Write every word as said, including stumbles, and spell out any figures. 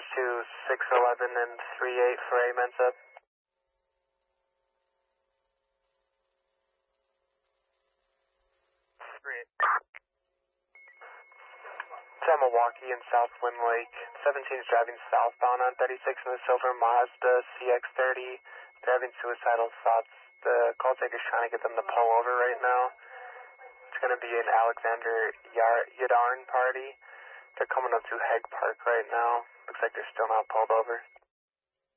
to six eleven and three eight for A Mensa. It's at Milwaukee and South Wind Lake. seventeen is driving southbound on thirty-six in the silver Mazda C X thirty. They're having suicidal thoughts. The call taker's trying to get them to pull over right now. It's going to be an Alexander Yar- Yadarn party. They're coming up to Hegg Park right now. Looks like they're still not pulled over.